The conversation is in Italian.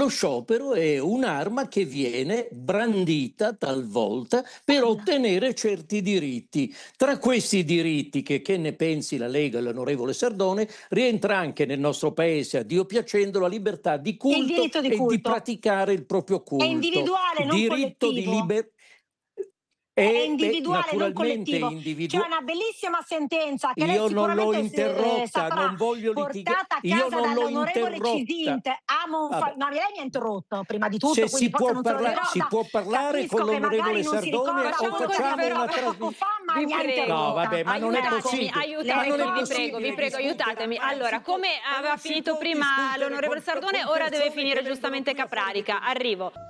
lo sciopero è un'arma che viene brandita talvolta per ottenere certi diritti. Tra questi diritti, che ne pensi la Lega e l'onorevole Sardone, rientra anche nel nostro paese, a Dio piacendo, la libertà di Il culto diritto di e di culto. praticare il proprio È culto. individuale, non Diritto di collettivo. libertà. È individuale, non Naturalmente collettivo. C'è una bellissima sentenza che lei Io non l'ho sicuramente interrotta, saprà, non voglio litigare. portata a Io casa non l'ho dall'onorevole interrotta. Cisinte. Vabbè. No, lei mi ha interrotto prima di Se tutto, quindi forse non se lo si ricorda. può parlare con Capisco che magari l'onorevole non si Sardone ricorda o quello che facciamo abbiamo una detto poco trasmissione? fa, ma Vi mi ha prego. No, interrotta. vabbè, ma non è possibile. Aiutatemi, Le vi prego, consiglio. aiutatemi. Allora, come aveva finito prima l'onorevole Sardone, ora deve finire giustamente Caprarica. Arrivo.